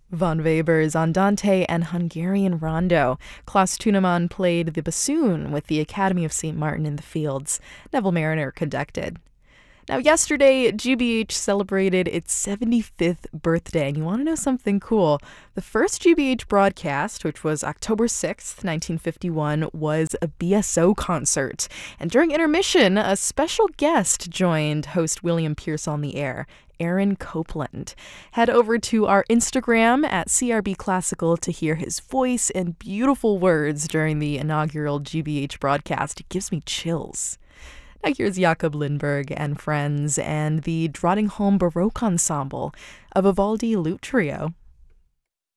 Von Weber's Andante and Hungarian Rondo. Klaus Tunemann played the bassoon with the Academy of St. Martin in the Fields. Neville Marriner conducted. Now, yesterday, GBH celebrated its 75th birthday, and you want to know something cool? The first GBH broadcast, which was October 6th, 1951, was a BSO concert. And during intermission, a special guest joined host William Pierce on the air, Aaron Copland. Head over to our Instagram at CRB Classical to hear his voice and beautiful words during the inaugural GBH broadcast. It gives me chills. Now here's Jakob Lindberg and friends and the Drottningholm Baroque Ensemble, a Vivaldi lute trio.